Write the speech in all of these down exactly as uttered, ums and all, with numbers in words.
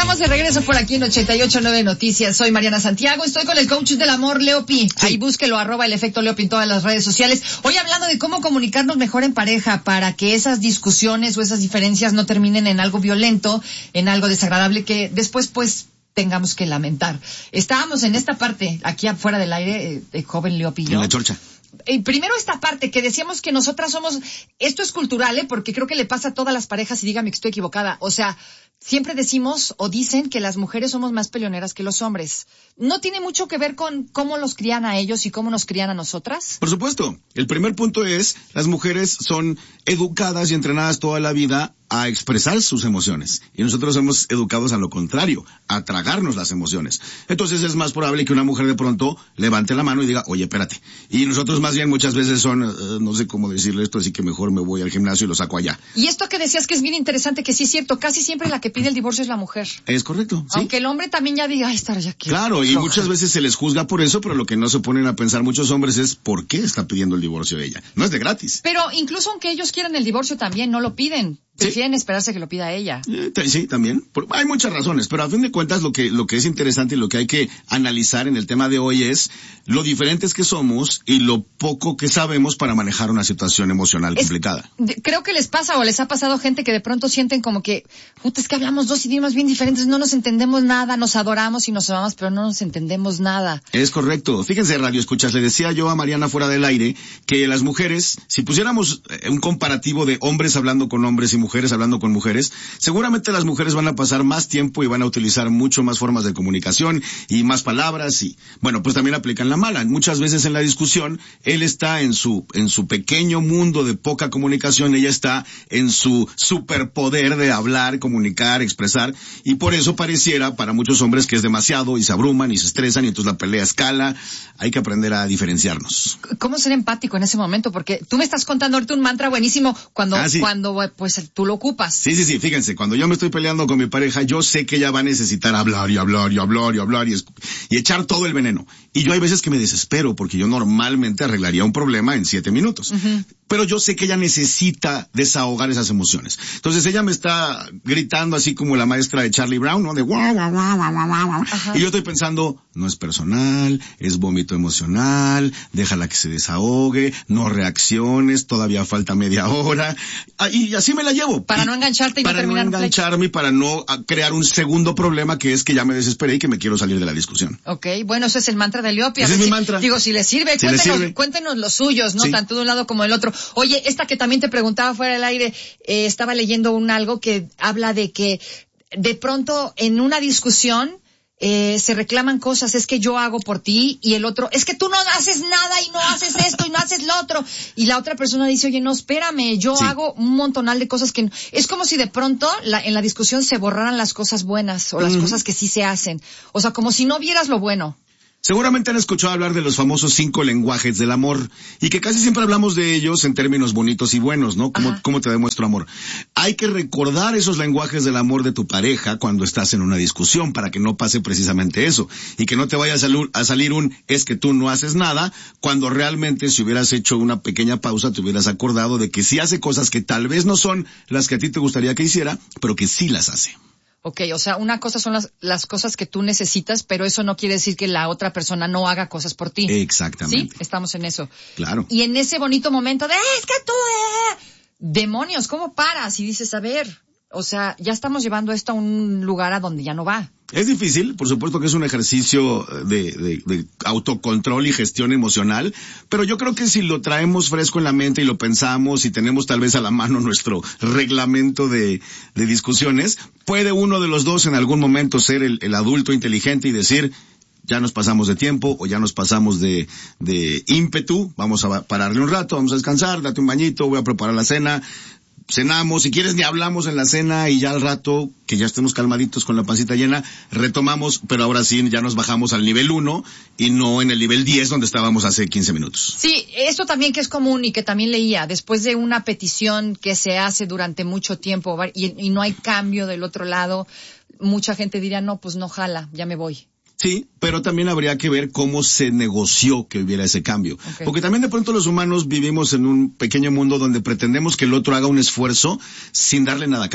estamos de regreso por aquí en ochenta y ocho punto nueve Noticias. Soy Mariana Santiago, estoy con el coach del amor, Leopi. Sí. Ahí búsquelo, arroba el efecto Leopi en todas las redes sociales. Hoy hablando de cómo comunicarnos mejor en pareja para que esas discusiones o esas diferencias no terminen en algo violento, en algo desagradable que después pues tengamos que lamentar. Estábamos en esta parte, aquí afuera del aire, eh, joven Leopi y yo. En la chorcha. Eh, primero esta parte que decíamos que nosotras somos, esto es cultural, ¿eh? Porque creo que le pasa a todas las parejas y dígame que estoy equivocada. O sea, siempre decimos o dicen que las mujeres somos más peleoneras que los hombres. ¿No tiene mucho que ver con cómo los crían a ellos y cómo nos crían a nosotras? Por supuesto. El primer punto es, las mujeres son educadas y entrenadas toda la vida a expresar sus emociones. Y nosotros somos educados a lo contrario, a tragarnos las emociones. Entonces es más probable que una mujer de pronto levante la mano y diga, oye, espérate. Y nosotros más bien muchas veces son, uh, no sé cómo decirle esto, así que mejor me voy al gimnasio y lo saco allá. Y esto que decías que es bien interesante, que sí es cierto, casi siempre la que pide el divorcio es la mujer. Es correcto, sí. Aunque el hombre también ya diga, ay, estar ya aquí. Claro, y floja. Muchas veces se les juzga por eso, pero lo que no se ponen a pensar muchos hombres es, ¿por qué está pidiendo el divorcio ella? No es de gratis. Pero incluso aunque ellos quieran el divorcio también, no lo piden. Prefieren ¿Sí? esperarse que lo pida ella. Eh, sí, también. Por, hay muchas razones, pero a fin de cuentas lo que lo que es interesante y lo que hay que analizar en el tema de hoy es lo diferentes que somos y lo poco que sabemos para manejar una situación emocional es, complicada. De, creo que les pasa o les ha pasado gente que de pronto sienten como que, puta, es que hablamos dos idiomas bien diferentes, no nos entendemos nada, nos adoramos y nos amamos, pero no nos entendemos nada. Es correcto. Fíjense, radio escuchas, le decía yo a Mariana fuera del aire que las mujeres, si pusiéramos un comparativo de hombres hablando con hombres y mujeres hablando con mujeres, seguramente las mujeres van a pasar más tiempo y van a utilizar mucho más formas de comunicación y más palabras y, bueno, pues también aplican la mala. Muchas veces en la discusión, él está en su, en su pequeño mundo de poca comunicación, ella está en su superpoder de hablar, comunicar, expresar, y por eso pareciera para muchos hombres que es demasiado y se abruman y se estresan y entonces la pelea escala. Hay que aprender a diferenciarnos. ¿Cómo ser empático en ese momento? Porque tú me estás contando ahorita un mantra buenísimo cuando, ah, sí. cuando, pues, tú lo ocupas. Sí, sí, sí, fíjense, cuando yo me estoy peleando con mi pareja, yo sé que ella va a necesitar hablar y hablar y hablar y hablar y, y echar todo el veneno. Y yo hay veces que me desespero porque yo normalmente arreglaría un problema en siete minutos. Uh-huh. Pero yo sé que ella necesita desahogar esas emociones. Entonces ella me está gritando así como la maestra de Charlie Brown, ¿no? De guau, guau, guau, guau, guau. Y yo estoy pensando, no es personal, es vómito emocional, déjala que se desahogue, no reacciones, todavía falta media hora. Y así me la llevo. Para no engancharte y para no terminar. Para no engancharme y para no crear un segundo problema que es que ya me desesperé y que me quiero salir de la discusión. Ok, bueno, ese es el mantra de Leopi. Ese es mi si, mantra. Digo, si les sirve, si cuéntenos, sirve. cuéntenos los suyos, ¿no? Sí. Tanto de un lado como del otro. Oye, esta que también te preguntaba fuera del aire, eh, estaba leyendo un algo que habla de que de pronto en una discusión eh, se reclaman cosas, es que yo hago por ti, y el otro, es que tú no haces nada y no haces esto y no haces lo otro, y la otra persona dice, oye, no, espérame, yo sí. hago un montonal de cosas que no. Es como si de pronto la, en la discusión se borraran las cosas buenas o las mm. cosas que sí se hacen, o sea, como si no vieras lo bueno. Seguramente han escuchado hablar de los famosos cinco lenguajes del amor y que casi siempre hablamos de ellos en términos bonitos y buenos, ¿no? ¿Cómo, cómo te demuestro amor? Hay que recordar esos lenguajes del amor de tu pareja cuando estás en una discusión para que no pase precisamente eso y que no te vaya a, salir, a salir un es que tú no haces nada cuando realmente si hubieras hecho una pequeña pausa te hubieras acordado de que sí hace cosas que tal vez no son las que a ti te gustaría que hiciera, pero que sí las hace. Ok, o sea, una cosa son las, las cosas que tú necesitas, pero eso no quiere decir que la otra persona no haga cosas por ti. Exactamente. Sí, estamos en eso. Claro. Y en ese bonito momento de, es que tú, eh, demonios, ¿cómo paras? Y dices, a ver, o sea, ya estamos llevando esto a un lugar a donde ya no va. Es difícil, por supuesto que es un ejercicio de, de, de autocontrol y gestión emocional, pero yo creo que si lo traemos fresco en la mente y lo pensamos y tenemos tal vez a la mano nuestro reglamento de, de discusiones, puede uno de los dos en algún momento ser el, el adulto inteligente y decir, ya nos pasamos de tiempo o ya nos pasamos de, de ímpetu, vamos a pararle un rato, vamos a descansar, date un bañito, voy a preparar la cena. Cenamos, si quieres ni hablamos en la cena y ya al rato, que ya estemos calmaditos con la pancita llena, retomamos, pero ahora sí ya nos bajamos al nivel uno y no en el nivel diez donde estábamos hace quince minutos. Sí, esto también que es común y que también leía, después de una petición que se hace durante mucho tiempo y, y no hay cambio del otro lado, mucha gente diría, no, pues no jala, ya me voy. Sí, pero también habría que ver cómo se negoció que hubiera ese cambio. Okay. Porque también de pronto los humanos vivimos en un pequeño mundo donde pretendemos que el otro haga un esfuerzo sin darle nada a cambio.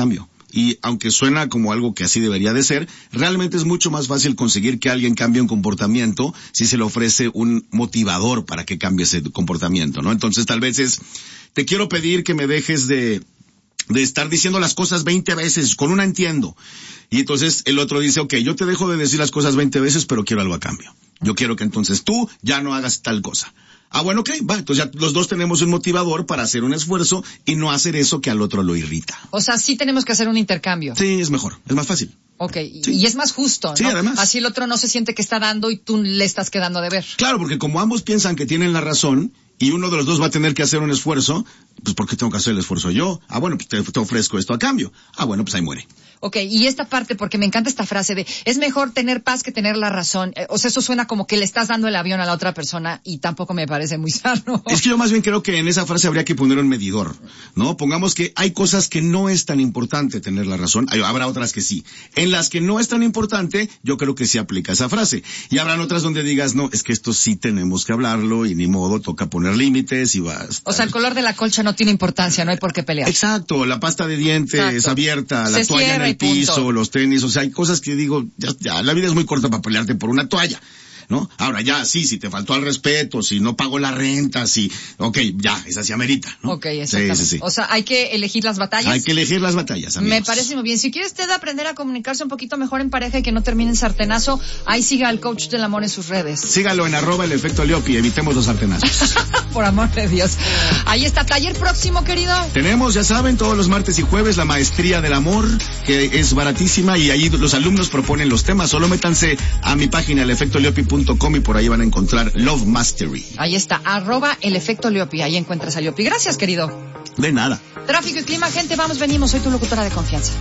y aunque suena como algo que así debería de ser, realmente es mucho más fácil conseguir que alguien cambie un comportamiento si se le ofrece un motivador para que cambie ese comportamiento, ¿no? Entonces tal vez es, te quiero pedir que me dejes de, de estar diciendo las cosas veinte veces, con una entiendo. Y entonces el otro dice, ok, yo te dejo de decir las cosas veinte veces, pero quiero algo a cambio. Yo quiero que entonces tú ya no hagas tal cosa. Ah, bueno, ok, va, entonces ya los dos tenemos un motivador para hacer un esfuerzo y no hacer eso que al otro lo irrita. O sea, sí tenemos que hacer un intercambio. Sí, es mejor, es más fácil. Ok, sí. Y es más justo, ¿no? Sí, además. Así el otro no se siente que está dando y tú le estás quedando de ver. Claro, porque como ambos piensan que tienen la razón y uno de los dos va a tener que hacer un esfuerzo, pues ¿por qué tengo que hacer el esfuerzo yo? Ah, bueno, pues te, te ofrezco esto a cambio. Ah, bueno, pues ahí muere. Ok, y esta parte, porque me encanta esta frase de, es mejor tener paz que tener la razón. Eh, o sea, eso suena como que le estás dando el avión a la otra persona y tampoco me parece muy sano. Es que yo más bien creo que en esa frase habría que poner un medidor, ¿no? Pongamos que hay cosas que no es tan importante tener la razón, hay, habrá otras que sí. En las que no es tan importante, yo creo que sí aplica esa frase. Y habrán otras donde digas, no, es que esto sí tenemos que hablarlo y ni modo, toca poner límites y vas. O sea, el color de la colcha no tiene importancia, no hay por qué pelear. Exacto, la pasta de dientes Exacto. abierta, la Se toalla en el piso, punto. Los tenis, o sea, hay cosas que digo, ya, ya, la vida es muy corta para pelearte por una toalla, ¿no? Ahora ya, sí, si te faltó al respeto, si no pago la renta, si, ok, ya, esa sí amerita, ¿no? Ok, exactamente. Sí, sí, sí. O sea, hay que elegir las batallas. Hay que elegir las batallas, amigos. Me parece muy bien. Si quiere usted aprender a comunicarse un poquito mejor en pareja y que no termine en sartenazo, ahí siga al coach del amor en sus redes. Sígalo en arroba el efecto Leopi, evitemos los sartenazos. Por amor de Dios. Ahí está, taller próximo, querido. Tenemos, ya saben, todos los martes y jueves la maestría del amor, que es baratísima y ahí los alumnos proponen los temas. Solo métanse a mi página el efecto leopi punto com y por ahí van a encontrar Love Mastery. Ahí está, arroba el efecto Leopi. Ahí encuentras a Leopi. Gracias, querido. De nada. Tráfico y clima, gente, vamos, venimos. Soy tu locutora de confianza.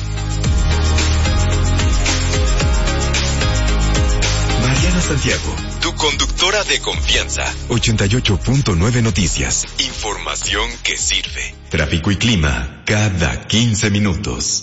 Mariana Santiago, tu conductora de confianza. ochenta y ocho punto nueve Noticias. Información que sirve. Tráfico y clima cada quince minutos.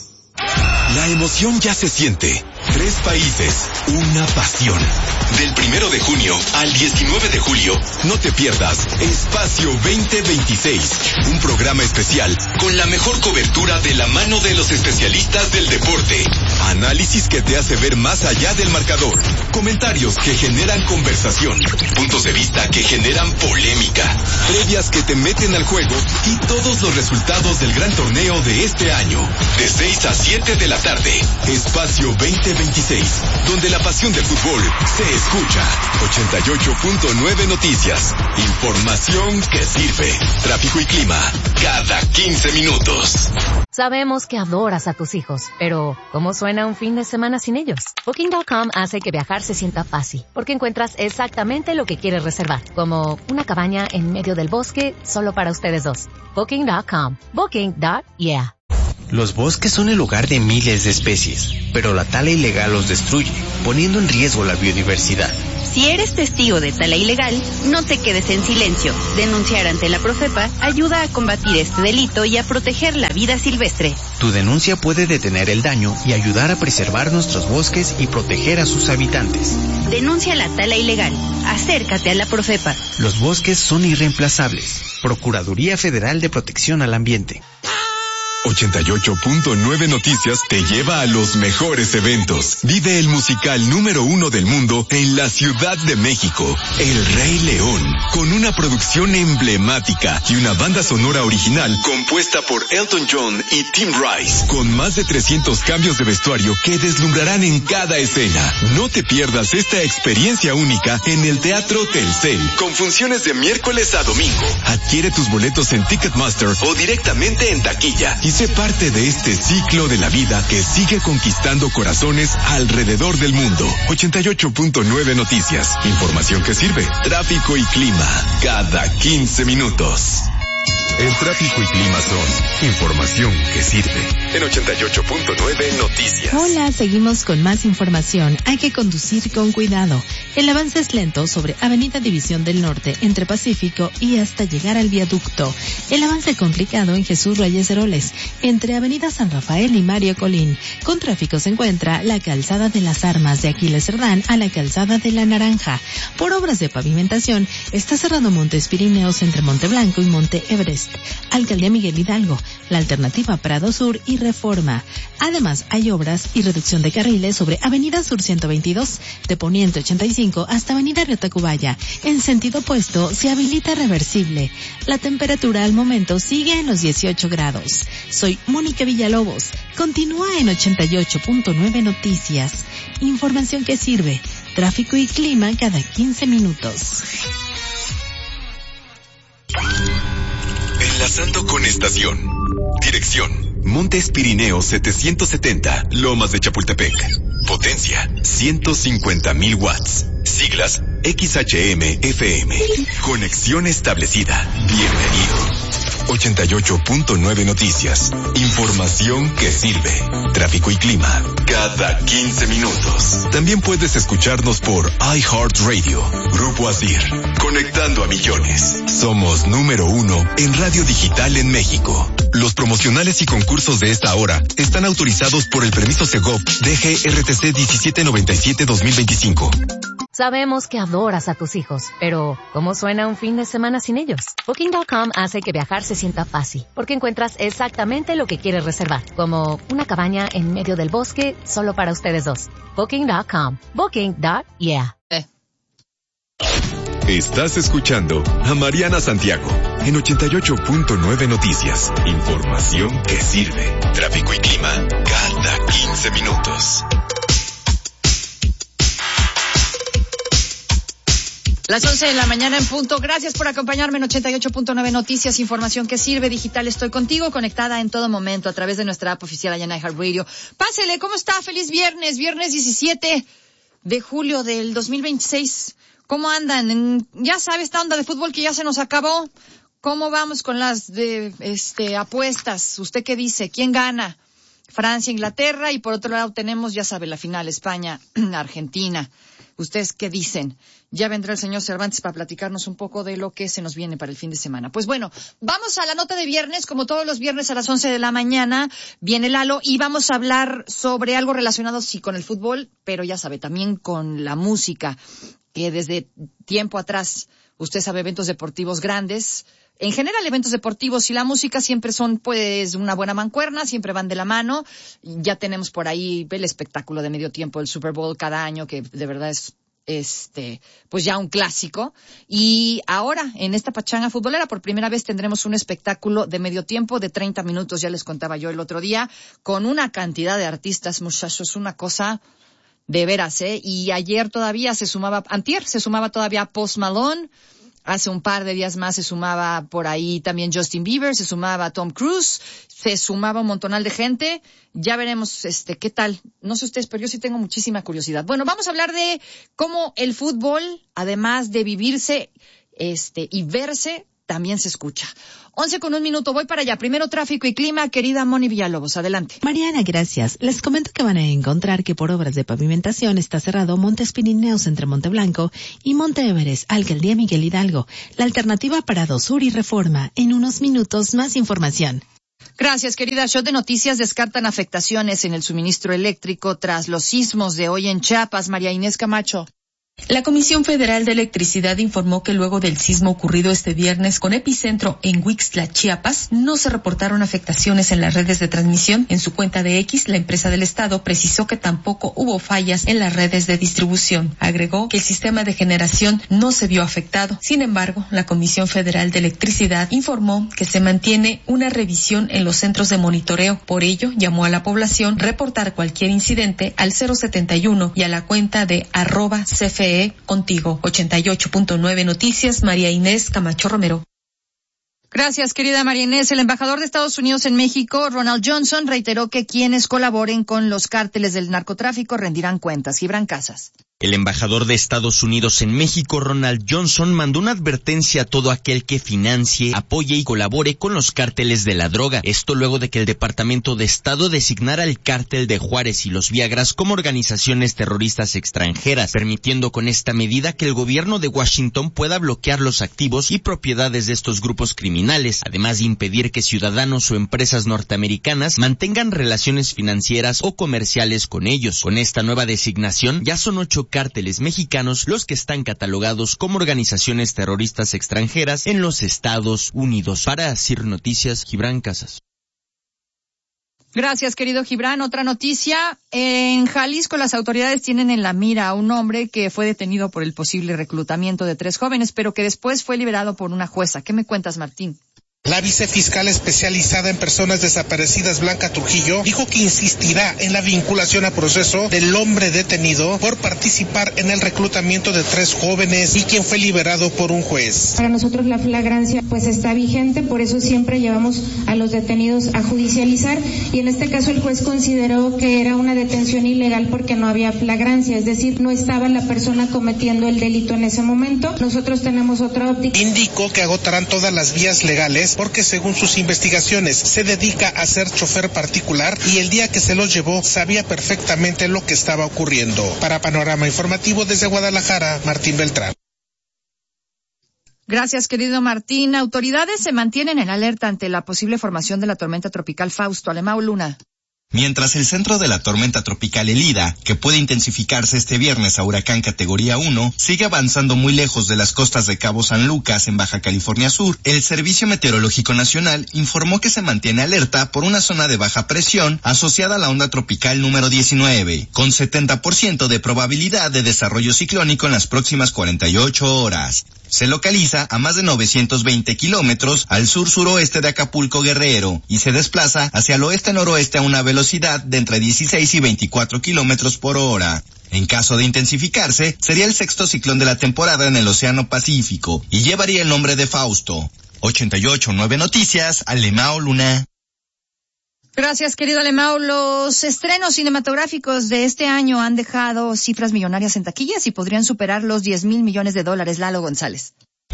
La emoción ya se siente. Tres países, una pasión. Del primero de junio al diecinueve de julio, no te pierdas Espacio veinte veintiséis, un programa especial con la mejor cobertura de la mano de los especialistas del deporte. Análisis que te hace ver más allá del marcador. Comentarios que generan conversación. Puntos de vista que generan polémica. Previas que te meten al juego y todos los resultados del gran torneo de este año. De seis a siete de la tarde. Espacio veinte veintiséis, donde la pasión del fútbol se escucha. ochenta y ocho punto nueve Noticias. Información que sirve. Tráfico y clima cada quince minutos. Sabemos que adoras a tus hijos, pero ¿cómo suena un fin de semana sin ellos? Booking punto com hace que viajar se sienta fácil, porque encuentras exactamente lo que quieres reservar, como una cabaña en medio del bosque solo para ustedes dos. Booking punto com. Booking punto yeah. Los bosques son el hogar de miles de especies, pero la tala ilegal los destruye, poniendo en riesgo la biodiversidad. Si eres testigo de tala ilegal, no te quedes en silencio. Denunciar ante la Profepa ayuda a combatir este delito y a proteger la vida silvestre. Tu denuncia puede detener el daño y ayudar a preservar nuestros bosques y proteger a sus habitantes. Denuncia la tala ilegal. Acércate a la Profepa. Los bosques son irreemplazables. Procuraduría Federal de Protección al Ambiente. ochenta y ocho punto nueve Noticias te lleva a los mejores eventos. Vive el musical número uno del mundo en la Ciudad de México, El Rey León, con una producción emblemática y una banda sonora original compuesta por Elton John y Tim Rice, con más de trescientos cambios de vestuario que deslumbrarán en cada escena. No te pierdas esta experiencia única en el Teatro Telcel, con funciones de miércoles a domingo. Adquiere tus boletos en Ticketmaster o directamente en taquilla y sé parte de este ciclo de la vida que sigue conquistando corazones alrededor del mundo. ochenta y ocho punto nueve Noticias. Información que sirve. Tráfico y clima. Cada quince minutos. El tráfico y clima son información que sirve. En ochenta y ocho punto nueve Noticias. Hola, seguimos con más información. Hay que conducir con cuidado. El avance es lento sobre Avenida División del Norte, entre Pacífico y hasta llegar al viaducto. El avance complicado en Jesús Reyes Heroles, entre Avenida San Rafael y Mario Colín. Con tráfico se encuentra la calzada de las Armas de Aquiles Cerdán a la calzada de la Naranja. Por obras de pavimentación, está cerrado Montes Pirineos entre Monte Blanco y Monte Everest. Alcaldía Miguel Hidalgo, la alternativa Prado Sur y Reforma. Además, hay obras y reducción de carriles sobre Avenida Sur ciento veintidós, de Poniente ochenta y cinco hasta Avenida Río Tacubaya. En sentido opuesto, se habilita reversible. La temperatura al momento sigue en los dieciocho grados. Soy Mónica Villalobos. Continúa en ochenta y ocho punto nueve Noticias. Información que sirve. Tráfico y clima cada quince minutos. Enlazando con estación. Dirección: Montes Pirineos setecientos setenta, Lomas de Chapultepec. Potencia: ciento cincuenta mil watts. Siglas: X H M F M. Conexión establecida. Bienvenido. ochenta y ocho punto nueve Noticias. Información que sirve. Tráfico y clima cada quince minutos. También puedes escucharnos por iHeartRadio. Grupo Asir. Conectando a millones. Somos número uno en radio digital en México. Los promocionales y concursos de esta hora están autorizados por el permiso Segov D G R T C diecisiete noventa y siete dos mil veinticinco. Sabemos que adoras a tus hijos, pero ¿cómo suena un fin de semana sin ellos? Booking punto com hace que viajar se sienta fácil, porque encuentras exactamente lo que quieres reservar, como una cabaña en medio del bosque solo para ustedes dos. Booking punto com. Booking. Yeah. Eh. Estás escuchando a Mariana Santiago en ochenta y ocho punto nueve Noticias. Información que sirve. Tráfico y clima cada quince minutos. Las once de la mañana en punto. Gracias por acompañarme en ochenta y ocho punto nueve Noticias, información que sirve digital. Estoy contigo, conectada en todo momento a través de nuestra app oficial allá en iHeartRadio. Pásele, ¿cómo está? Feliz viernes, viernes diecisiete de julio del dos mil veintiséis. ¿Cómo andan? En, ya sabe, esta onda de fútbol que ya se nos acabó. ¿Cómo vamos con las de este apuestas? ¿Usted qué dice? ¿Quién gana? Francia, Inglaterra, y por otro lado tenemos, ya sabe, la final España, Argentina. ¿Ustedes qué dicen? Ya vendrá el señor Cervantes para platicarnos un poco de lo que se nos viene para el fin de semana. Pues bueno, vamos a la nota de viernes. Como todos los viernes a las once de la mañana viene Lalo y vamos a hablar sobre algo relacionado sí con el fútbol, pero ya sabe, también con la música, que desde tiempo atrás, usted sabe, eventos deportivos grandes, en general eventos deportivos y la música siempre son pues una buena mancuerna, siempre van de la mano. Ya tenemos por ahí el espectáculo de medio tiempo, el Super Bowl cada año, que de verdad es este pues ya un clásico. Y ahora en esta pachanga futbolera por primera vez tendremos un espectáculo de medio tiempo de treinta minutos, ya les contaba yo el otro día, con una cantidad de artistas, muchachos, una cosa de veras, ¿eh? Y ayer todavía se sumaba, antier se sumaba todavía Post Malone. Hace un par de días más se sumaba por ahí también Justin Bieber, se sumaba Tom Cruise, se sumaba un montonal de gente. Ya veremos este qué tal. No sé ustedes, pero yo sí tengo muchísima curiosidad. Bueno, vamos a hablar de cómo el fútbol, además de vivirse este y verse, también se escucha. Once con un minuto, voy para allá. Primero tráfico y clima, querida Moni Villalobos, adelante. Mariana, gracias. Les comento que van a encontrar que por obras de pavimentación está cerrado Montes Pirineos entre Monteblanco y Monte Everest, Alcaldía Miguel Hidalgo. La alternativa Parado Sur y Reforma. En unos minutos, más información. Gracias, querida. Shot de Noticias descartan afectaciones en el suministro eléctrico tras los sismos de hoy en Chiapas. María Inés Camacho. La Comisión Federal de Electricidad informó que luego del sismo ocurrido este viernes con epicentro en Huixtla, Chiapas, no se reportaron afectaciones en las redes de transmisión. En su cuenta de X, la empresa del Estado precisó que tampoco hubo fallas en las redes de distribución. Agregó que el sistema de generación no se vio afectado. Sin embargo, la Comisión Federal de Electricidad informó que se mantiene una revisión en los centros de monitoreo. Por ello, llamó a la población reportar cualquier incidente al cero setenta y uno y a la cuenta de arroba C F E contigo. ochenta y ocho punto nueve Noticias, María Inés Camacho Romero. Gracias, querida María Inés. El embajador de Estados Unidos en México, Ronald Johnson, reiteró que quienes colaboren con los cárteles del narcotráfico rendirán cuentas. Gibran Casas. El embajador de Estados Unidos en México, Ronald Johnson, mandó una advertencia a todo aquel que financie, apoye y colabore con los cárteles de la droga. Esto luego de que el Departamento de Estado designara el cártel de Juárez y los Viagras como organizaciones terroristas extranjeras, permitiendo con esta medida que el gobierno de Washington pueda bloquear los activos y propiedades de estos grupos criminales, además de impedir que ciudadanos o empresas norteamericanas mantengan relaciones financieras o comerciales con ellos. Con esta nueva designación, ya son ocho cárteles mexicanos los que están catalogados como organizaciones terroristas extranjeras en los Estados Unidos. Para Asir Noticias, Gibran Casas. Gracias, querido Gibran. Otra noticia. En Jalisco, las autoridades tienen en la mira a un hombre que fue detenido por el posible reclutamiento de tres jóvenes, pero que después fue liberado por una jueza. ¿Qué me cuentas, Martín? La vicefiscal especializada en personas desaparecidas, Blanca Trujillo, dijo que insistirá en la vinculación a proceso del hombre detenido por participar en el reclutamiento de tres jóvenes y quien fue liberado por un juez. Para nosotros la flagrancia pues está vigente, por eso siempre llevamos a los detenidos a judicializar, y en este caso el juez consideró que era una detención ilegal porque no había flagrancia, es decir, no estaba la persona cometiendo el delito en ese momento. Nosotros tenemos otra óptica. Indicó que agotarán todas las vías legales porque según sus investigaciones se dedica a ser chofer particular y el día que se los llevó sabía perfectamente lo que estaba ocurriendo. Para Panorama Informativo desde Guadalajara, Martín Beltrán. Gracias, querido Martín. Autoridades se mantienen en alerta ante la posible formación de la tormenta tropical Fausto. Alemão Luna. Mientras el centro de la tormenta tropical Elida, que puede intensificarse este viernes a huracán categoría uno, sigue avanzando muy lejos de las costas de Cabo San Lucas en Baja California Sur, el Servicio Meteorológico Nacional informó que se mantiene alerta por una zona de baja presión asociada a la onda tropical número diecinueve, con setenta por ciento de probabilidad de desarrollo ciclónico en las próximas cuarenta y ocho horas. Se localiza a más de novecientos veinte kilómetros al sur-suroeste de Acapulco Guerrero y se desplaza hacia el oeste-noroeste a una velocidad de entre dieciséis y veinticuatro kilómetros por hora. En caso de intensificarse, sería el sexto ciclón de la temporada en el Océano Pacífico y llevaría el nombre de Fausto. ochenta y ocho punto nueve Noticias, Alemão Luna. Gracias, querido Alemão. Los estrenos cinematográficos de este año han dejado cifras millonarias en taquillas y podrían superar los diez mil millones de dólares. Lalo González.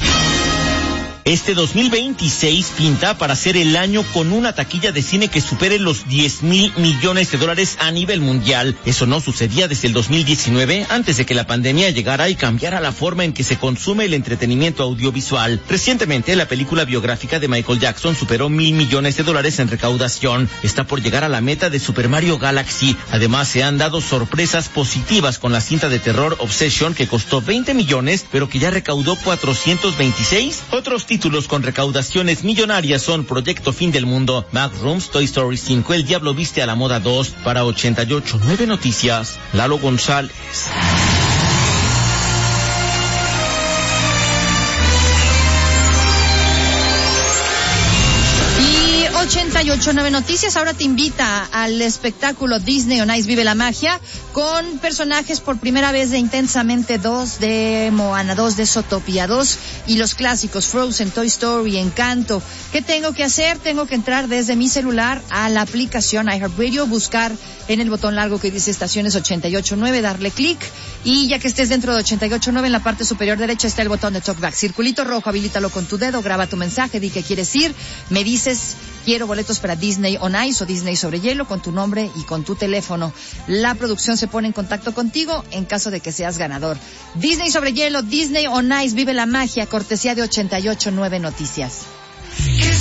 Este dos mil veintiséis pinta para ser el año con una taquilla de cine que supere los diez mil millones de dólares a nivel mundial. Eso no sucedía desde el dos mil diecinueve, antes de que la pandemia llegara y cambiara la forma en que se consume el entretenimiento audiovisual. Recientemente, la película biográfica de Michael Jackson superó mil millones de dólares en recaudación. Está por llegar a la meta de Super Mario Galaxy. Además, se han dado sorpresas positivas con la cinta de terror Obsession, que costó veinte millones, pero que ya recaudó cuatrocientos veintiséis. Otros títulos con recaudaciones millonarias son Proyecto Fin del Mundo, Backrooms, Toy Story cinco, El Diablo Viste a la Moda dos. Para ochenta y ocho punto nueve Noticias, Lalo González. ochenta y ocho punto nueve Noticias ahora te invita al espectáculo Disney on Ice Vive la Magia, con personajes por primera vez de Intensamente dos, de Moana dos, de Zootopia dos y los clásicos Frozen, Toy Story, Encanto. ¿Qué tengo que hacer? Tengo que entrar desde mi celular a la aplicación iHeartRadio, buscar en el botón largo que dice Estaciones ochenta y ocho punto nueve, darle clic, y ya que estés dentro de ochenta y ocho punto nueve, en la parte superior derecha está el botón de Talkback. Circulito rojo, habilítalo con tu dedo, graba tu mensaje, di que quieres ir, me dices quiero boletos para Disney on Ice o Disney sobre hielo con tu nombre y con tu teléfono. La producción se pone en contacto contigo en caso de que seas ganador. Disney sobre hielo, Disney on Ice, vive la magia, cortesía de ochenta y ocho punto nueve Noticias.